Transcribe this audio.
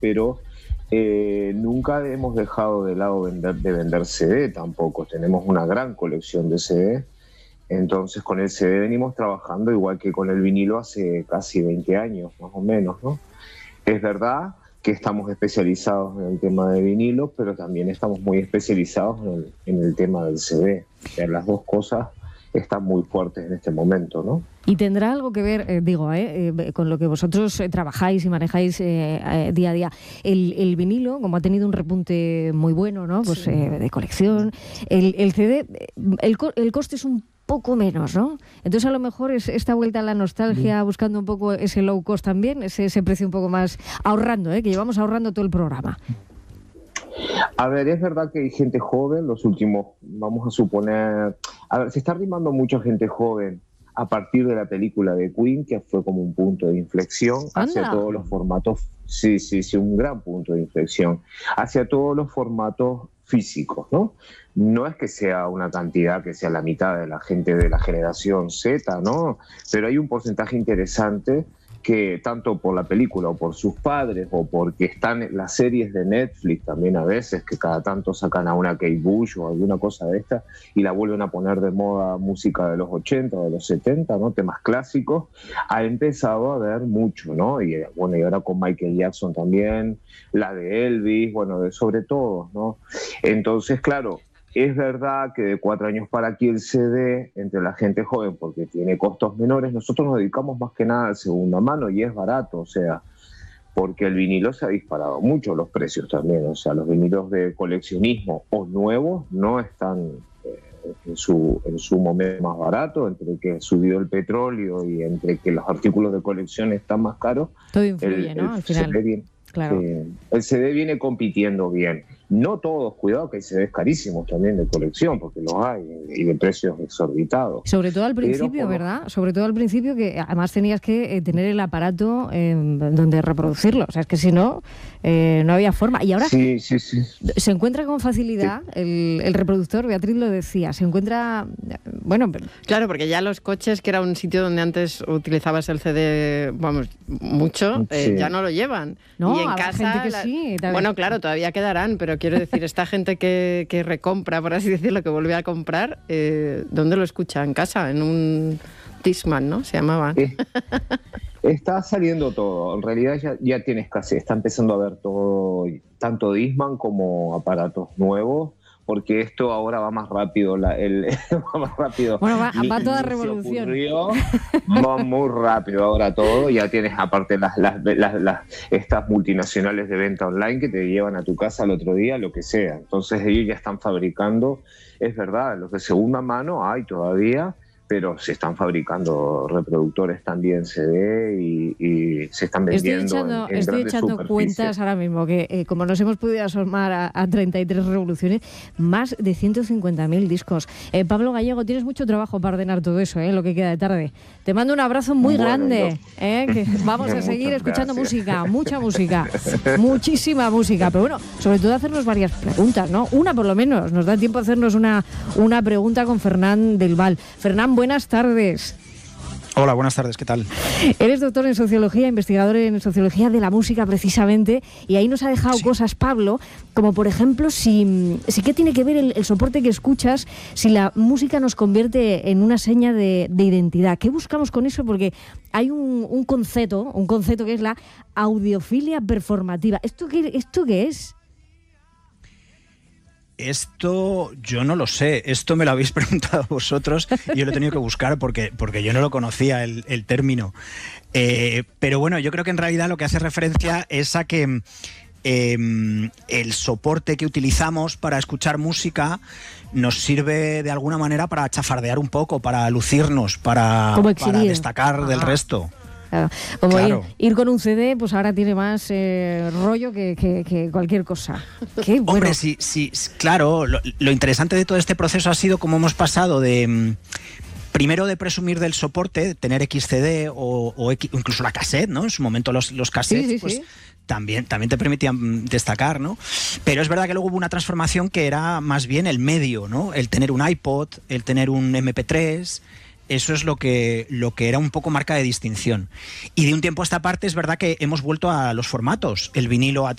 pero nunca hemos dejado de lado de vender CD tampoco. Tenemos una gran colección de CD. Entonces con el CD venimos trabajando igual que con el vinilo hace casi 20 años, más o menos, ¿no? Es verdad que estamos especializados en el tema de vinilo, pero también estamos muy especializados en el tema del CD. O sea, las dos cosas están muy fuertes en este momento, ¿no? Y tendrá algo que ver, con lo que vosotros trabajáis y manejáis día a día. El vinilo, como ha tenido un repunte muy bueno, ¿no? Pues sí. De colección. El CD, el coste es un poco menos, ¿no? Entonces a lo mejor es esta vuelta a la nostalgia, buscando un poco ese low cost también, ese precio un poco más ahorrando, que llevamos ahorrando todo el programa. A ver, es verdad que hay gente joven, los últimos, vamos a suponer, se está arrimando mucha gente joven a partir de la película de Queen, que fue como un punto de inflexión hacia todos los formatos, sí, un gran punto de inflexión, hacia todos los formatos físicos, ¿no? No es que sea una cantidad que sea la mitad de la gente de la generación Z, ¿no? Pero hay un porcentaje interesante que tanto por la película o por sus padres o porque están las series de Netflix también a veces, que cada tanto sacan a una Kate Bush o alguna cosa de esta y la vuelven a poner de moda música de los 80 o de los 70, ¿no? Temas clásicos, ha empezado a ver mucho, ¿no? Y bueno, y ahora con Michael Jackson también, la de Elvis, bueno, sobre todo, ¿no? Entonces, claro, es verdad que de 4 años para aquí el CD, entre la gente joven, porque tiene costos menores, nosotros nos dedicamos más que nada a segunda mano y es barato, o sea, porque el vinilo se ha disparado mucho los precios también, o sea, los vinilos de coleccionismo o nuevos no están en su momento más barato, entre que subió el petróleo y entre que los artículos de colección están más caros. Todo influye, ¿no? Al final. Claro. El CD viene compitiendo bien. No todos, cuidado que hay CDs carísimos también de colección, porque los hay, y de precios exorbitados. Sobre todo al principio, ¿verdad? Sobre todo al principio, que además tenías que tener el aparato donde reproducirlo. O sea, es que si no, no había forma. Y ahora sí. se encuentra con facilidad el reproductor, Beatriz lo decía, se encuentra, bueno... Claro, porque ya los coches, que era un sitio donde antes utilizabas el CD, vamos, mucho, ya no lo llevan. No, y en casa, gente que sí. Bueno, claro, todavía quedarán, pero quiero decir, esta gente que recompra, por así decirlo, que vuelve a comprar, ¿dónde lo escucha? En casa, en un Discman, ¿no? Se llamaba. Está saliendo todo. En realidad ya tiene escasez. Está empezando a ver todo, tanto Discman como aparatos nuevos, porque esto ahora va más rápido. Va más rápido. Bueno, va toda revolución. Va muy rápido ahora todo. Ya tienes aparte estas multinacionales de venta online que te llevan a tu casa al otro día, lo que sea. Entonces ellos ya están fabricando, es verdad, los de segunda mano hay todavía, pero se están fabricando reproductores también CD y se están vendiendo. Estoy echando cuentas ahora mismo, que como nos hemos podido asomar a 33 revoluciones, más de 150.000 discos. Pablo Gallego, tienes mucho trabajo para ordenar todo eso, lo que queda de tarde. Te mando un abrazo muy grande. Que vamos a seguir escuchando música, mucha música, muchísima música. Pero bueno, sobre todo hacernos varias preguntas, ¿no? Una por lo menos. Nos da tiempo a hacernos una pregunta con Fernán del Val. Fernán, buenas tardes. Hola, buenas tardes, ¿qué tal? Eres doctor en Sociología, investigador en Sociología de la Música precisamente, y ahí nos ha dejado cosas, Pablo, como por ejemplo, si qué tiene que ver el soporte que escuchas, si la música nos convierte en una seña de identidad. ¿Qué buscamos con eso? Porque hay un concepto que es la audiofilia performativa. ¿Esto qué es? Esto yo no lo sé, esto me lo habéis preguntado vosotros y yo lo he tenido que buscar porque yo no lo conocía el término. Pero bueno, yo creo que en realidad lo que hace referencia es a que el soporte que utilizamos para escuchar música nos sirve de alguna manera para chafardear un poco, para lucirnos, para destacar del resto. Claro. Como ir con un CD, pues ahora tiene más rollo que cualquier cosa. Qué bueno. Hombre, sí, claro. Lo interesante de todo este proceso ha sido cómo hemos pasado de... Primero de presumir del soporte, tener XCD o incluso la cassette, ¿no? En su momento los cassettes, pues también te permitían destacar, ¿no? Pero es verdad que luego hubo una transformación que era más bien el medio, ¿no? El tener un iPod, el tener un MP3... Eso es lo que era un poco marca de distinción. Y de un tiempo a esta parte es verdad que hemos vuelto a los formatos. El vinilo ha